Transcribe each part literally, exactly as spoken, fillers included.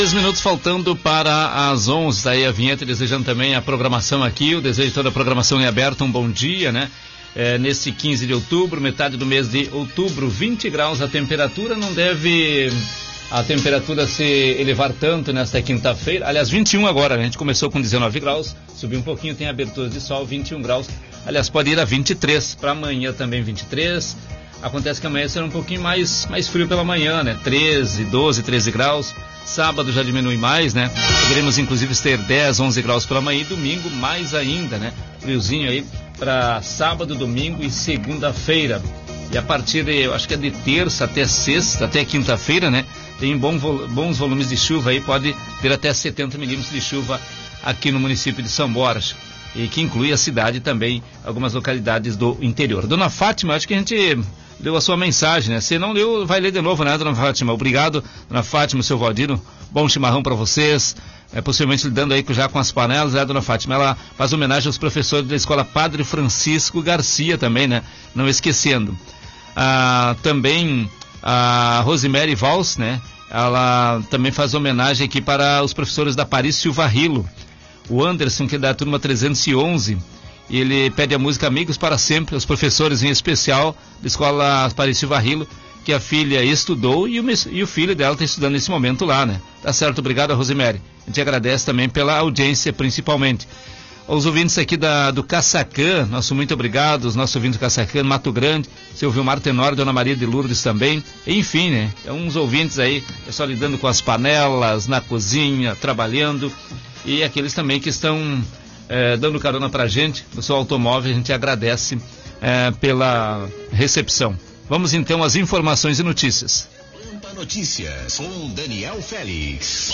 Dez minutos faltando para as onze, daí a vinheta, desejando também a programação aqui, o desejo de toda a programação em aberto, um bom dia, né? É, nesse quinze de outubro, metade do mês de outubro, vinte graus a temperatura, não deve a temperatura se elevar tanto nesta quinta-feira, aliás, vinte e um agora, né? A gente começou com dezenove graus, subiu um pouquinho, tem abertura de sol, vinte e um graus, aliás, pode ir a vinte e três, para amanhã também vinte e três, acontece que amanhã será um pouquinho mais, mais frio pela manhã, né? treze, doze, treze graus. Sábado já diminui mais, né? Poderemos inclusive ter dez, onze graus pela manhã e domingo mais ainda, né? Friozinho aí para sábado, domingo e segunda-feira. E a partir de, eu acho que é de terça até sexta, até quinta-feira, né? Tem bom, bons volumes de chuva aí, pode ter até setenta milímetros de chuva aqui no município de São Borja. E que inclui a cidade também, algumas localidades do interior. Dona Fátima, acho que a gente leu a sua mensagem, né? Se não leu, vai ler de novo, né, Dona Fátima? Obrigado, Dona Fátima, seu Valdino. Bom chimarrão para vocês. É, possivelmente lidando aí já com as panelas, né, Dona Fátima? Ela faz homenagem aos professores da Escola Padre Francisco Garcia também, né? Não esquecendo. Ah, também a Rosemary Valls, né? Ela também faz homenagem aqui para os professores da Paris Silva Rilo. O Anderson, que é da turma trezentos e onze, ele pede a música Amigos para Sempre, os professores em especial da Escola Paris Silva Rilo, que a filha estudou e o, e o filho dela está estudando nesse momento lá, né? Tá certo, obrigado a Rosemary. A gente agradece também pela audiência, principalmente. Os ouvintes aqui da, do Caçacã, nosso muito obrigado, os nossos ouvintes do Caçacã, Mato Grande, seu Vilmar Tenório, Dona Maria de Lourdes também, enfim, né? É uns ouvintes aí, pessoal lidando com as panelas, na cozinha, trabalhando, e aqueles também que estão é, dando carona pra gente, no seu automóvel, a gente agradece é, pela recepção. Vamos então às informações e notícias. Pampa Notícias, com Daniel Félix.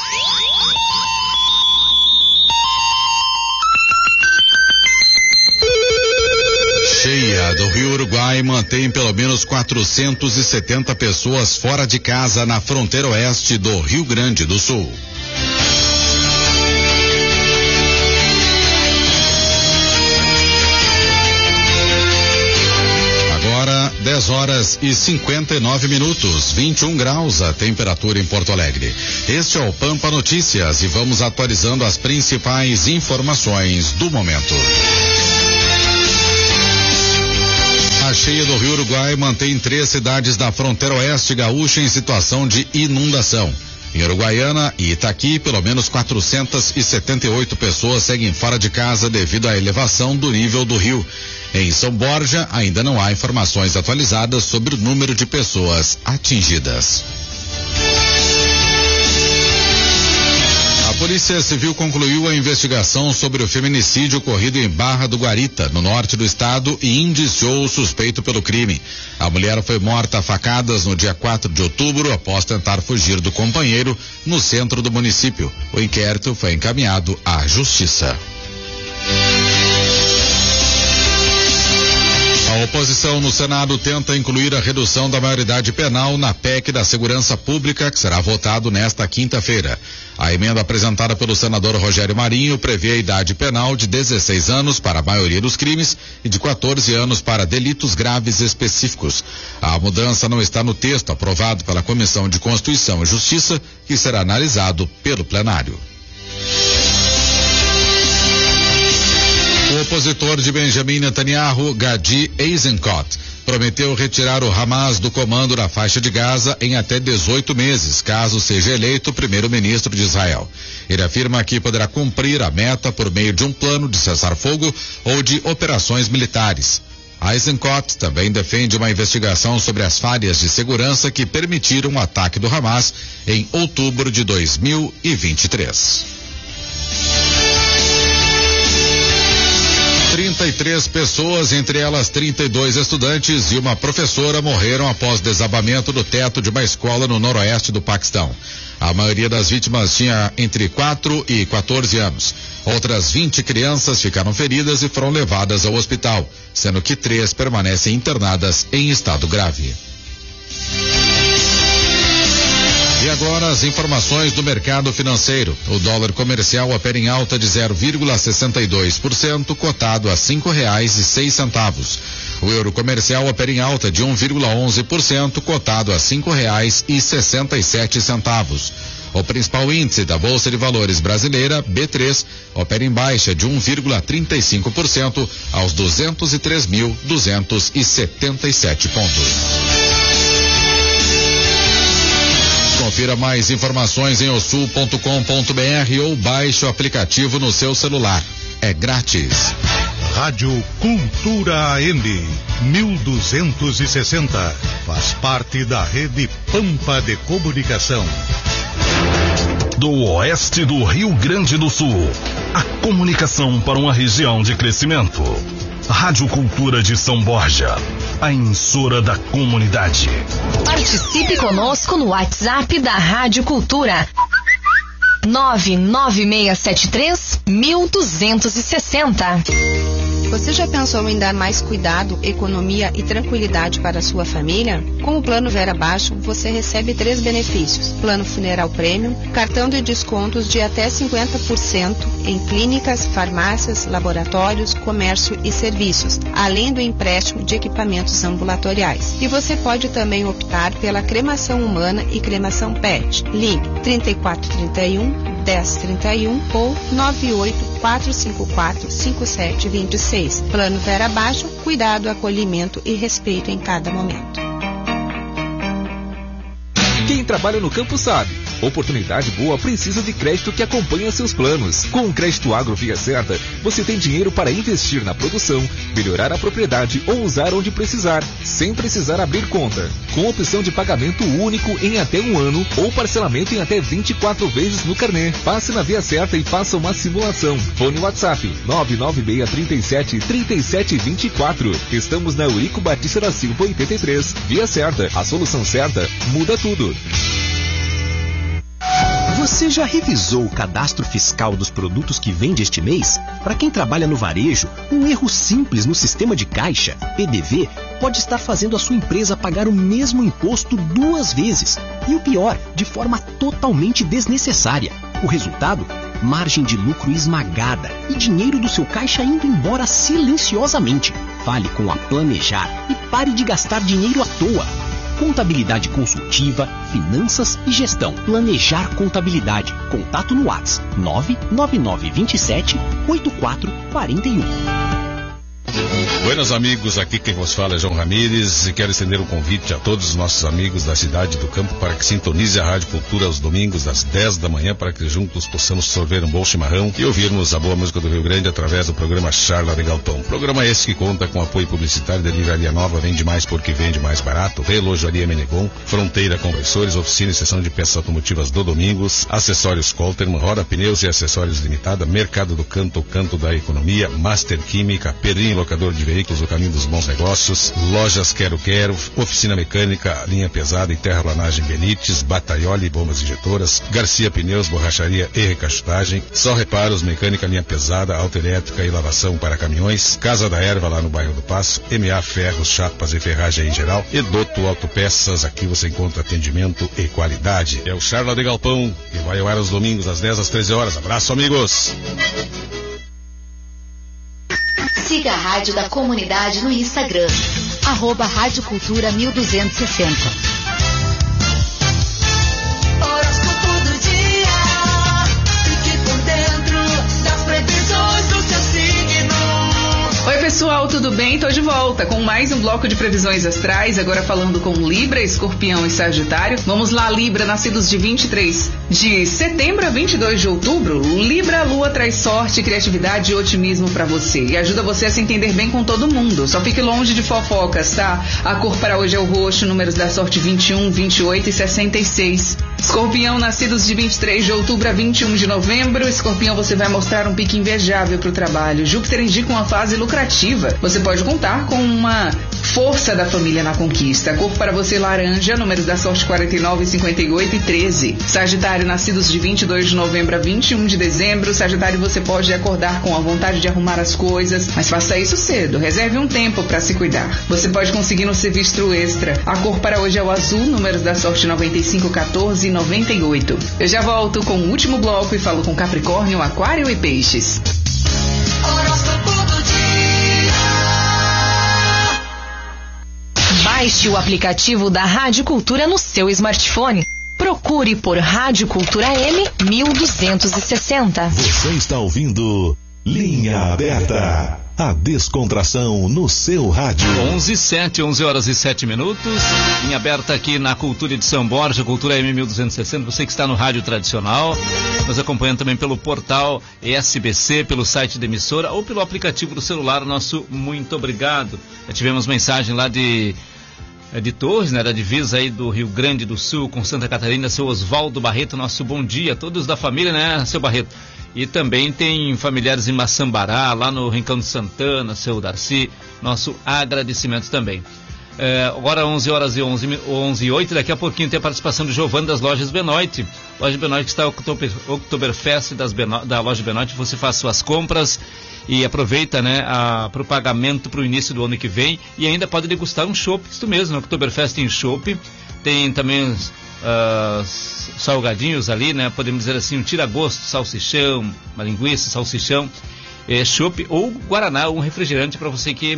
Cheia do Rio Uruguai mantém pelo menos quatrocentas e setenta pessoas fora de casa na fronteira oeste do Rio Grande do Sul. Agora, dez horas e cinquenta e nove minutos, vinte e um graus a temperatura em Porto Alegre. Este é o Pampa Notícias e vamos atualizando as principais informações do momento. A cheia do Rio Uruguai mantém três cidades da fronteira oeste gaúcha em situação de inundação. Em Uruguaiana e Itaqui, pelo menos quatrocentas e setenta e oito pessoas seguem fora de casa devido à elevação do nível do rio. Em São Borja, ainda não há informações atualizadas sobre o número de pessoas atingidas. A Polícia Civil concluiu a investigação sobre o feminicídio ocorrido em Barra do Guarita, no norte do estado, e indiciou o suspeito pelo crime. A mulher foi morta a facadas no dia quatro de outubro após tentar fugir do companheiro no centro do município. O inquérito foi encaminhado à Justiça. A oposição no Senado tenta incluir a redução da maioridade penal na P E C da Segurança Pública, que será votado nesta quinta-feira. A emenda apresentada pelo senador Rogério Marinho prevê a idade penal de dezesseis anos para a maioria dos crimes e de quatorze anos para delitos graves específicos. A mudança não está no texto aprovado pela Comissão de Constituição e Justiça, que será analisado pelo plenário. O opositor de Benjamin Netanyahu, Gadi Eisenkot, prometeu retirar o Hamas do comando na faixa de Gaza em até dezoito meses, caso seja eleito primeiro-ministro de Israel. Ele afirma que poderá cumprir a meta por meio de um plano de cessar-fogo ou de operações militares. Eisenkot também defende uma investigação sobre as falhas de segurança que permitiram o ataque do Hamas em outubro de dois mil e vinte e três. trinta e três pessoas, entre elas trinta e dois estudantes e uma professora, morreram após desabamento do teto de uma escola no noroeste do Paquistão. A maioria das vítimas tinha entre quatro e quatorze anos. Outras vinte crianças ficaram feridas e foram levadas ao hospital, sendo que três permanecem internadas em estado grave. E agora as informações do mercado financeiro. O dólar comercial opera em alta de zero vírgula sessenta e dois por cento, cotado a cinco reais e seis centavos. O euro comercial opera em alta de um vírgula onze por cento, cotado a cinco reais e sessenta e sete centavos. O principal índice da Bolsa de Valores brasileira, B três, opera em baixa de um vírgula trinta e cinco por cento aos duzentos e três mil duzentos e setenta e sete pontos. Confira mais informações em osul ponto com ponto br ou baixe o aplicativo no seu celular. É grátis. Rádio Cultura A M, mil duzentos e sessenta. Faz parte da rede Pampa de Comunicação. Do oeste do Rio Grande do Sul, a comunicação para uma região de crescimento. Rádio Cultura de São Borja, a emissora da comunidade. Participe conosco no WhatsApp da Rádio Cultura. nove nove seis sete três, um dois seis zero. Você já pensou em dar mais cuidado, economia e tranquilidade para a sua família? Com o Plano Vera Baixo, você recebe três benefícios: Plano Funeral Premium, cartão de descontos de até cinquenta por cento em clínicas, farmácias, laboratórios, comércio e serviços, além do empréstimo de equipamentos ambulatoriais. E você pode também optar pela cremação humana e cremação pet. Ligue trinta e quatro trinta e um, dez trinta e um ou nove oito quatro cinco quatro, cinco sete dois seis. Plano Vera Baixo, cuidado, acolhimento e respeito em cada momento. Quem trabalha no campo sabe. Oportunidade boa precisa de crédito que acompanha seus planos. Com o Crédito Agro Via Certa, você tem dinheiro para investir na produção, melhorar a propriedade ou usar onde precisar, sem precisar abrir conta. Com opção de pagamento único em até um ano ou parcelamento em até vinte e quatro vezes no carnê. Passe na Via Certa e faça uma simulação. Fone WhatsApp nove nove seis três sete, três sete dois quatro. Estamos na Eurico Batista da Silva oitenta e três. Via Certa, a solução certa muda tudo. Você já revisou o cadastro fiscal dos produtos que vende este mês? Para quem trabalha no varejo, um erro simples no sistema de caixa, P D V, pode estar fazendo a sua empresa pagar o mesmo imposto duas vezes. E o pior, de forma totalmente desnecessária. O resultado? Margem de lucro esmagada e dinheiro do seu caixa indo embora silenciosamente. Fale com a Planejar e pare de gastar dinheiro à toa. Contabilidade consultiva, finanças e gestão. Planejar Contabilidade. Contato no WhatsApp nove nove nove dois sete, oito quatro quatro um. Buenas amigos, aqui quem vos fala é João Ramires e quero estender um convite a todos os nossos amigos da cidade do campo para que sintonize a Rádio Cultura aos domingos às dez da manhã para que juntos possamos sorver um bom chimarrão e ouvirmos a boa música do Rio Grande através do programa Charla de Galpão. Programa esse que conta com apoio publicitário da Livraria Nova, vende mais porque vende mais barato, Relojaria Menegon, Fronteira Compressores, oficina e sessão de peças automotivas do Domingos, Acessórios Colterman, Roda Pneus e Acessórios Limitada, Mercado do Canto, o Canto da Economia, Master Química, Pedrinho Locador de Veículos, o caminho dos bons negócios, Lojas Quero Quero, Oficina Mecânica, Linha Pesada e Terraplanagem Benites, Bataioli Bombas Injetoras, Garcia Pneus, Borracharia e Recastagem, Só Reparos, Mecânica Linha Pesada, Autoelétrica e Lavação para Caminhões, Casa da Erva lá no bairro do Passo, M A Ferros, Chapas e Ferragem em geral, Edoto Autopeças, aqui você encontra atendimento e qualidade. É o Charla de Galpão e vai ao ar aos domingos às dez às treze horas. Abraço, amigos! Siga a Rádio da Comunidade no Instagram, arroba Rádio Cultura mil duzentos e sessenta. Horóscopo do dia, fique por dentro das previsões do seu signo. Oi pessoal, tudo bem? Tô de volta com mais um bloco de previsões astrais, agora falando com Libra, Escorpião e Sagitário. Vamos lá, Libra, nascidos de vinte e três de setembro a vinte e dois de outubro. Libra, a lua traz sorte, criatividade e otimismo pra você e ajuda você a se entender bem com todo mundo. Só fique longe de fofocas, tá? A cor para hoje é o roxo, números da sorte vinte e um, vinte e oito e sessenta e seis. Escorpião, nascidos de vinte e três de outubro a vinte e um de novembro. Escorpião, você vai mostrar um pique invejável pro trabalho. Júpiter indica uma fase lucrativa. Você pode contar com uma força da família na conquista. A cor para você laranja, números da sorte quarenta e nove, cinquenta e oito e treze. Sagitário, nascidos de vinte e dois de novembro a vinte e um de dezembro. Sagitário, você pode acordar com a vontade de arrumar as coisas, mas faça isso cedo. Reserve um tempo para se cuidar. Você pode conseguir no serviço extra. A cor para hoje é o azul, números da sorte noventa e cinco, quatorze e noventa e oito. Eu já volto com o último bloco e falo com Capricórnio, Aquário e Peixes. Horóscopo do dia. Baixe o aplicativo da Rádio Cultura no seu smartphone, procure por Rádio Cultura M mil duzentos e sessenta. Você está ouvindo Linha Aberta, a descontração no seu rádio. onze e sete, onze horas e sete minutos. Linha aberta aqui na Cultura de São Borja, Cultura M mil duzentos e sessenta. Você que está no rádio tradicional, nos acompanhando também pelo portal S B C, pelo site da emissora ou pelo aplicativo do celular. Nosso muito obrigado. Já tivemos mensagem lá de de Torres, né, da divisa aí do Rio Grande do Sul com Santa Catarina, seu Oswaldo Barreto, nosso bom dia, todos da família, né, seu Barreto? E também tem familiares em Maçambará, lá no Rincão de Santana, seu Darcy, nosso agradecimento também. É, agora onze horas e onze, onze e oito, daqui a pouquinho tem a participação do Giovanni das Lojas Benoit. Loja Benoit está o Oktoberfest das Benoit, da Loja Benoit, você faz suas compras e aproveita, né, para o pagamento para o início do ano que vem e ainda pode degustar um chopp, isso mesmo, no Oktoberfest tem chopp, tem também os uh, salgadinhos ali, né, podemos dizer assim, um tira-gosto, salsichão, uma linguiça, salsichão, é, chopp ou guaraná, um refrigerante para você que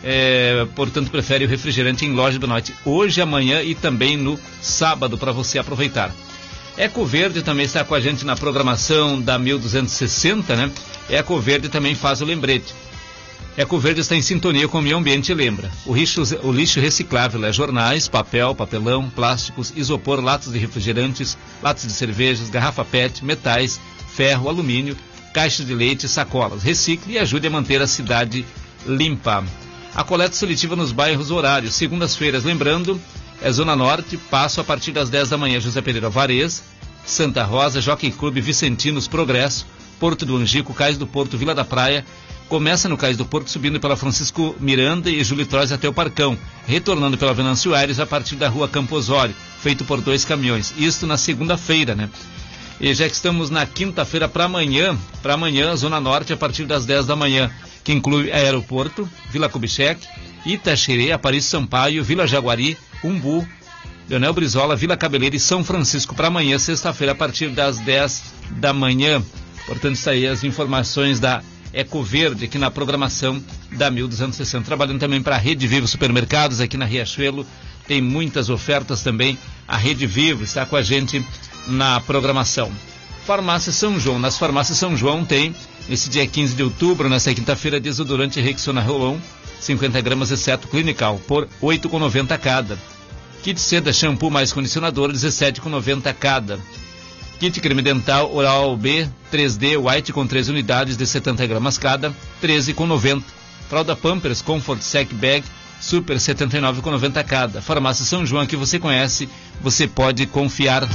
É, portanto, prefere o refrigerante em Loja Benoit hoje, amanhã e também no sábado para você aproveitar. Eco Verde também está com a gente na programação da mil duzentos e sessenta, né? Eco Verde também faz o lembrete. Eco Verde está em sintonia com o meio ambiente e lembra. O lixo, o lixo reciclável é jornais, papel, papelão, plásticos, isopor, latas de refrigerantes, latas de cervejas, garrafa P E T, metais, ferro, alumínio, caixas de leite, sacolas. Recicle e ajude a manter a cidade limpa. A coleta seletiva nos bairros horários, segundas-feiras, lembrando, é Zona Norte, passo a partir das dez da manhã, José Pereira Alvarez, Santa Rosa, Jockey Clube, Vicentinos, Progresso, Porto do Angico, Cais do Porto, Vila da Praia, começa no Cais do Porto, subindo pela Francisco Miranda e Júlio Trois até o Parcão, retornando pela Venâncio Aires a partir da rua Campo Osório, feito por dois caminhões, isto na segunda-feira, né? E já que estamos na quinta-feira para amanhã, para amanhã, Zona Norte, a partir das dez da manhã, que inclui Aeroporto, Vila Kubitschek, Itaxerê, Aparício Sampaio, Vila Jaguari, Umbu, Leonel Brizola, Vila Cabeleira e São Francisco para amanhã, sexta-feira, a partir das dez da manhã. Portanto, isso aí as informações da Eco Verde aqui na programação da mil duzentos e sessenta. Trabalhando também para a Rede Vivo Supermercados aqui na Riachuelo, tem muitas ofertas também. A Rede Vivo está com a gente na programação. Farmácia São João, nas farmácias São João tem, nesse dia quinze de outubro, nessa quinta-feira, desodorante Rexona Rolon, cinquenta gramas exceto Clinical, por oito reais e noventa centavos cada. Kit seda, shampoo mais condicionador, dezessete reais e noventa centavos cada. Kit creme dental Oral B três D White com três unidades de setenta gramas cada, treze reais e noventa centavos. Fralda Pampers Comfort Sec Bag Super, setenta e nove reais e noventa centavos cada. Farmácia São João, que você conhece, você pode confiar.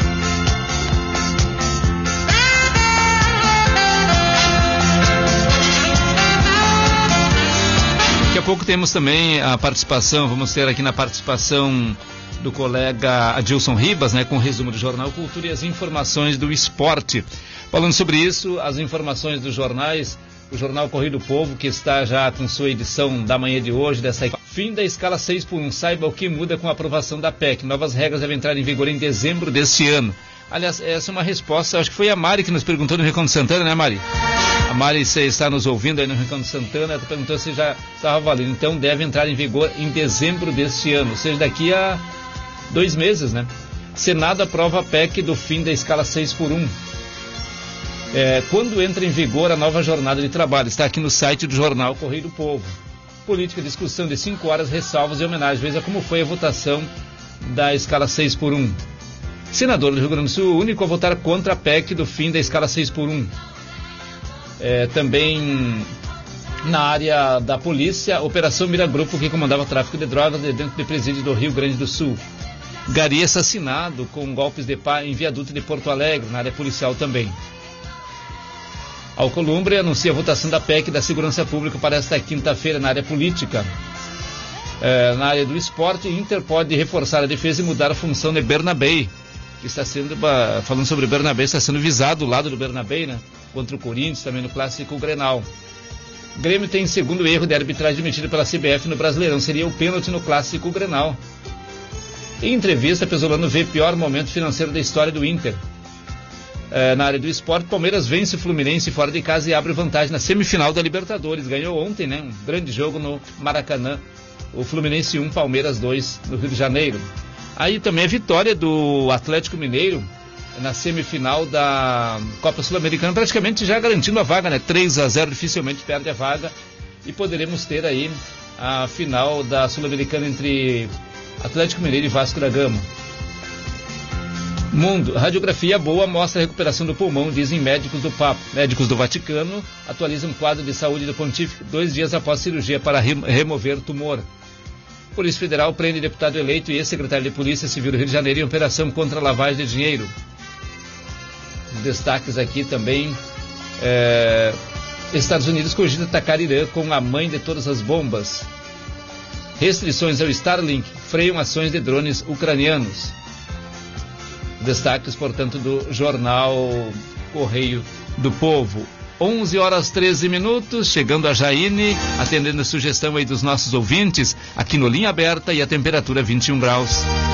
Daqui a pouco temos também a participação, vamos ter aqui na participação do colega Adilson Ribas, né, com o resumo do Jornal Cultura e as informações do esporte. Falando sobre isso, as informações dos jornais, o Jornal Correio do Povo, que está já com sua edição da manhã de hoje, dessa fim da escala seis por um, saiba o que muda com a aprovação da P E C. Novas regras devem entrar em vigor em dezembro deste ano. Aliás, essa é uma resposta, acho que foi a Mari que nos perguntou no Rincão de Santana, né, Mari? A Mari, você está nos ouvindo aí no Rincão de Santana, ela perguntou se já estava valendo. Então, deve entrar em vigor em dezembro deste ano, ou seja, daqui a dois meses, né? Senado aprova a P E C do fim da escala seis por um. É, quando entra em vigor a nova jornada de trabalho? Está aqui no site do Jornal Correio do Povo. Política, discussão de cinco horas, ressalvas e homenagens. Veja como foi a votação da escala seis por um. Senador do Rio Grande do Sul, único a votar contra a P E C do fim da escala seis por um. É, também na área da polícia, Operação Mira Grupo, que comandava o tráfico de drogas dentro do presídio do Rio Grande do Sul. Gari assassinado com golpes de pá em viaduto de Porto Alegre, na área policial também. Alcolumbre anuncia a votação da P E C da Segurança Pública para esta quinta-feira na área política. É, na área do esporte, Inter pode reforçar a defesa e mudar a função de Bernabé, que está sendo, falando sobre o Bernabé, está sendo visado do lado do Bernabé, né? Contra o Corinthians, também no Clássico Grenal. Grêmio tem segundo erro de arbitragem admitido pela C B F no Brasileirão, seria o pênalti no Clássico Grenal. Em entrevista, Pesolano vê pior momento financeiro da história do Inter. É, na área do esporte, Palmeiras vence o Fluminense fora de casa e abre vantagem na semifinal da Libertadores. Ganhou ontem, né? Um grande jogo no Maracanã. O Fluminense um, Palmeiras dois, no Rio de Janeiro. Aí também a vitória do Atlético Mineiro na semifinal da Copa Sul-Americana, praticamente já garantindo a vaga, né? três a zero, dificilmente perde a vaga, e poderemos ter aí a final da Sul-Americana entre Atlético Mineiro e Vasco da Gama. Mundo, radiografia boa mostra a recuperação do pulmão, dizem médicos do Papa. Médicos do Vaticano atualizam o quadro de saúde do pontífice dois dias após cirurgia para remover tumor. Polícia Federal prende deputado eleito e ex-secretário de Polícia Civil do Rio de Janeiro em operação contra a lavagem de dinheiro. Os destaques aqui também, é, Estados Unidos cogita atacar Irã com a mãe de todas as bombas. Restrições ao Starlink freiam ações de drones ucranianos. Destaques, portanto, do jornal Correio do Povo. onze horas treze minutos, chegando a Jaine, atendendo a sugestão aí dos nossos ouvintes, aqui no Linha Aberta, e a temperatura vinte e um graus.